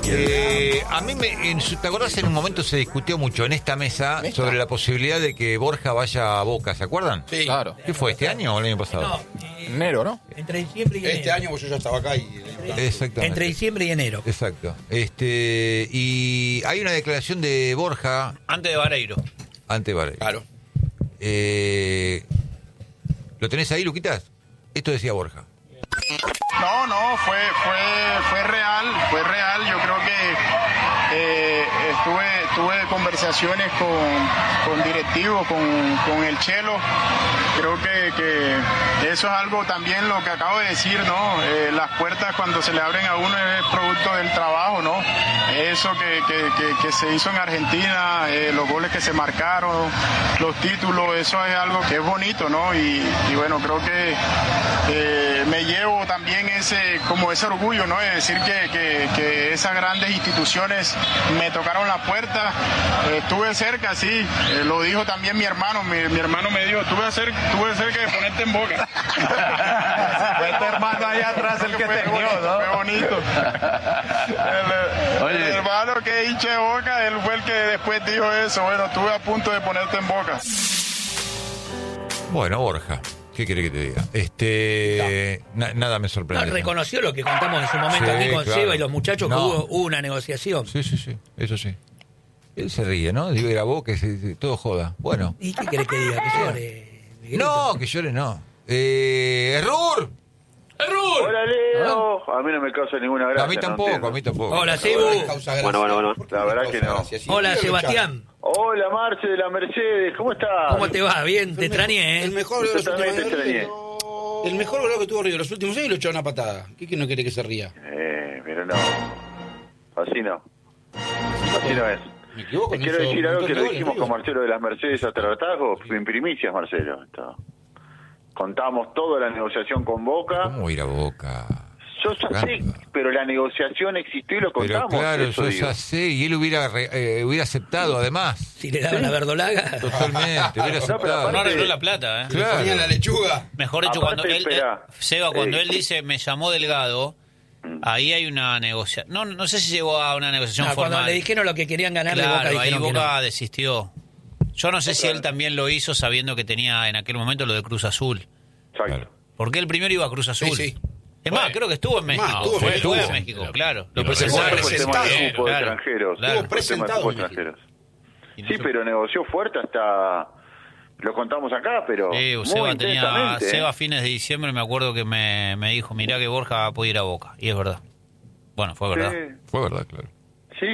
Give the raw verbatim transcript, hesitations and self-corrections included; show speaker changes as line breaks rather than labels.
Eh, a mí, me, en su, ¿te acordás? En un momento se discutió mucho en esta mesa
¿Esta?
sobre la posibilidad de que Borja vaya a Boca, ¿se acuerdan?
Sí.
Claro.
¿Qué fue, este año o el año pasado?
No, eh,
Enero, ¿no?
entre diciembre y enero.
Este año, pues yo ya estaba acá y...
Exactamente.
Entre diciembre y enero.
Exacto. Este, y hay una declaración de Borja
Antes de Vareiro.
ante Varela.
Claro.
Eh, ¿Lo tenés ahí, Luquitas? Esto decía Borja.
No, no, fue, fue, fue real, fue real. Yo creo que eh, estuve, tuve conversaciones con, con directivos, con, con el Chelo. Creo que, que eso es algo también lo que acabo de decir, ¿no? Eh, las puertas cuando se le abren a uno es producto del trabajo, ¿no? Eso que, que, que, que se hizo en Argentina, eh, los goles que se marcaron, los títulos, eso es algo que es bonito, ¿no? Y, y bueno, creo que eh, me llevo también ese, como ese orgullo, ¿no? De decir que, que, que esas grandes instituciones me tocaron la puerta. Eh, estuve cerca, sí, eh, lo dijo también mi hermano, mi, mi hermano me dijo, tuve cerca, tuve cerca de ponerte en Boca.
Fue tu hermano ahí atrás el que te dio, ¿no?
Fue bonito. El, el hermano que es hincha de Boca, él fue el que después dijo eso. Bueno, estuve a punto de ponerte en Boca.
Bueno, Borja, ¿qué quiere que te diga? Este, na- nada me
No,
sorprende.
reconoció lo que contamos en su momento
Sí,
aquí con
claro.
Seba y los muchachos,
No.
que hubo, hubo una negociación.
Sí, sí, sí, eso sí. Él se ríe, ¿no? Digo, era vos que se- todo joda. Bueno.
¿Y qué querés que diga? Que llore, Miguelito.
No, que llore no. Eh, ¡Error!
¡Error!
Hola, Leo. A mí no me causa ninguna gracia.
A mí
no
tampoco,
entiendo.
a mí tampoco.
Hola, Sebu.
Bueno, bueno, bueno. La verdad que no.
Hola, Sebastián.
Hola, Marce de la Mercedes. ¿Cómo estás?
¿Cómo te va? Bien, te extrañé,
El
¿eh?
mejor de los
Yo también te
últimos
extrañé.
años. El mejor goleador que tuvo Río los últimos años lo echó una patada. ¿Qué que no quiere que se ría?
Eh, pero no. Así no. Así no es.
Me equivoco.
Te
no
quiero
hizo
decir
un
algo
montón
que
de
lo
goles,
dijimos
Río.
con Marcelo de las Mercedes hasta el atajo. En primicias, Marcelo. Esto. Contamos toda la negociación con Boca.
¿Cómo ir a Boca?
Yo ya sé, pero la negociación existió y lo
Pero
contamos.
claro,
eso
yo
digo.
ya sé, y él hubiera re- eh, hubiera aceptado además.
Si le daban la verdolaga.
Totalmente, hubiera
No, pero
aceptado.
No arregló la plata, ¿eh?
Claro.
Ponía la lechuga.
Mejor dicho,
Aparte,
cuando él,
espera.
eh, Seba, cuando
Sí.
él dice me llamó Delgado, ahí hay una negociación. No, no sé si llegó a una negociación
No, cuando
formal.
le dijeron lo que querían ganarle,
Claro,
Boca
ahí
dijeron que
Boca
no.
desistió. Yo no sé si él también lo hizo sabiendo que tenía en aquel momento lo de Cruz Azul.
Exacto.
Porque él primero iba a Cruz Azul.
Sí, sí.
Es más, creo que estuvo en México.
Más, estuvo,
fue,
estuvo.
fue a México, claro.
Lo
Lo
presentó,
presentaron.
Fue tema de
presentado,
cupo de
claro,
extranjeros.
claro.
Estuvo
Fue tema de
presentado
cupo de
en México.
extranjeros.
Y
Sí,
nosotros-
pero negoció fuerte hasta... Lo contamos acá, pero
Sí,
muy
Seba, tenía,
intensamente. ¿eh?
Seba a fines de diciembre me acuerdo que me, me dijo, mirá que Borja puede ir a Boca. Y es verdad. Bueno, fue verdad.
Sí.
Fue verdad, claro.